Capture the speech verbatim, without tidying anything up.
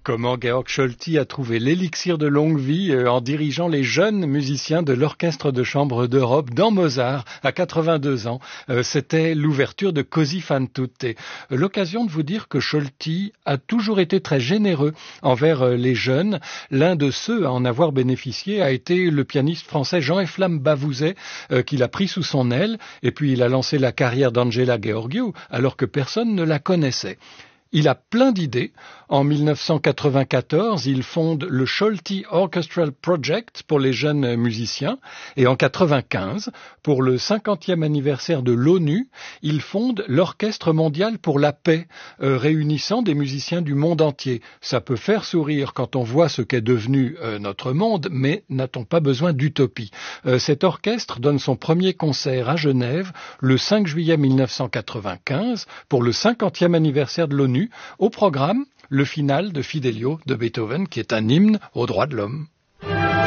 Comment Georg Scholti a trouvé l'élixir de longue vie en dirigeant les jeunes musiciens de l'Orchestre de chambre d'Europe dans Mozart à quatre-vingt-deux ans. C'était l'ouverture de Così fan tutte. L'occasion de vous dire que Scholti a toujours été très généreux envers les jeunes. L'un de ceux à en avoir bénéficié a été le pianiste français Jean-Eflamme Bavouzet, qu'il a pris sous son aile, et puis il a lancé la carrière d'Angela Gheorghiu alors que personne ne la connaissait. Il a plein d'idées. En dix-neuf cent quatre-vingt-quatorze, il fonde le Scholti Orchestral Project pour les jeunes musiciens. Et en quatre-vingt-quinze, pour le cinquantième anniversaire de l'ONU, il fonde l'Orchestre mondial pour la paix, euh, réunissant des musiciens du monde entier. Ça peut faire sourire quand on voit ce qu'est devenu euh, notre monde, mais n'a-t-on pas besoin d'utopie? euh, Cet orchestre donne son premier concert à Genève le cinq juillet mille neuf cent quatre-vingt-quinze pour le cinquantième anniversaire de l'ONU. Au programme, le final de Fidelio de Beethoven, qui est un hymne aux droits de l'homme.